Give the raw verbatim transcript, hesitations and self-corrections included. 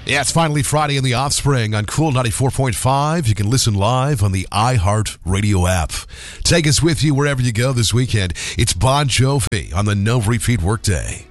Yeah, it's finally Friday in the Offspring on Cool ninety-four point five. You can listen live on the iHeart Radio app. Take us with you wherever you go this weekend. It's Bon Jovi on the No Repeat Workday.